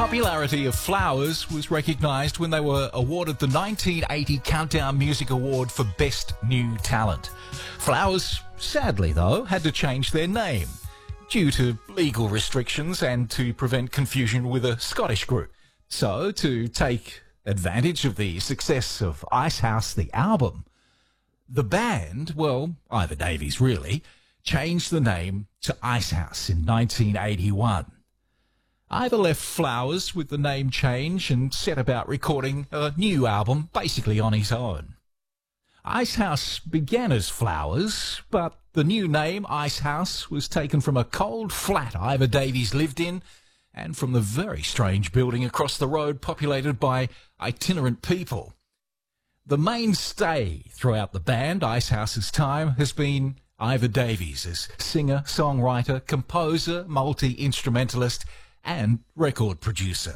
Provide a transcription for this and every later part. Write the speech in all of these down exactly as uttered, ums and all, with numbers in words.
popularity of Flowers was recognised when they were awarded the nineteen eighty Countdown Music Award for Best New Talent. Flowers, sadly though, had to change their name due to legal restrictions and to prevent confusion with a Scottish group. So, to take advantage of the success of Icehouse the album, the band, well, Ivor Davies really, changed the name to Icehouse in nineteen eighty-one. Ivor left Flowers with the name change and set about recording a new album basically on his own. Icehouse began as Flowers, but the new name, Icehouse, was taken from a cold flat Ivor Davies lived in and from the very strange building across the road populated by itinerant people. The mainstay throughout the band, Icehouse's time, has been Ivor Davies as singer, songwriter, composer, multi-instrumentalist and record producer.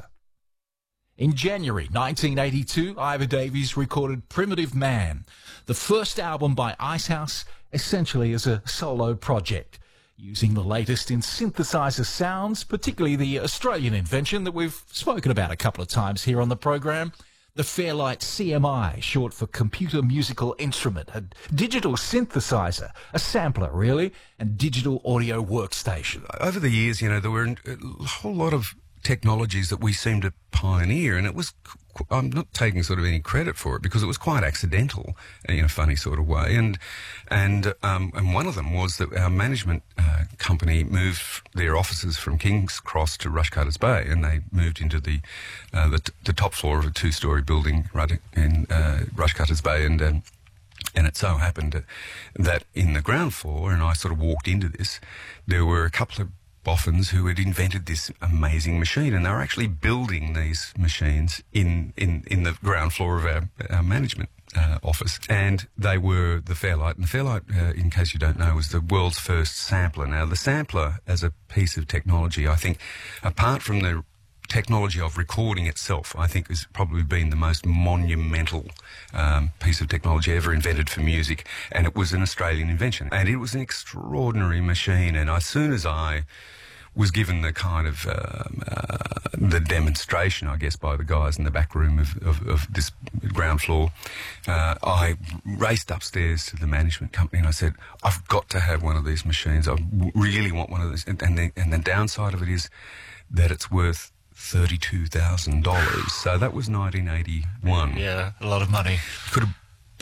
In January nineteen eighty-two, Ivor Davies recorded Primitive Man, the first album by Icehouse, essentially as a solo project, using the latest in synthesizer sounds, particularly the Australian invention that we've spoken about a couple of times here on the program, the Fairlight C M I, short for Computer Musical Instrument, a digital synthesizer, a sampler really, and digital audio workstation. Over the years, you know, there were a whole lot of technologies that we seemed to pioneer, and it was, I'm not taking sort of any credit for it because it was quite accidental in a funny sort of way, and and um, and one of them was that our management uh, company moved their offices from King's Cross to Rushcutters Bay, and they moved into the uh, the, t- the top floor of a two-storey building right in uh, Rushcutters Bay, and um, and it so happened that in the ground floor, and I sort of walked into this, there were a couple of boffins who had invented this amazing machine, and they were actually building these machines in, in, in the ground floor of our, our management uh, office. And they were the Fairlight. And the Fairlight, uh, in case you don't know, was the world's first sampler. Now, the sampler as a piece of technology, I think, apart from the technology of recording itself, I think has probably been the most monumental um, piece of technology ever invented for music, and it was an Australian invention, and it was an extraordinary machine. And as soon as I was given the kind of um, uh, the demonstration, I guess, by the guys in the back room of, of, of this ground floor, uh, I raced upstairs to the management company and I said, I've got to have one of these machines. I really want one of these. And, and, the, and the downside of it is that it's worth thirty-two thousand dollars. So that was nineteen eighty-one. Yeah, a lot of money. Could have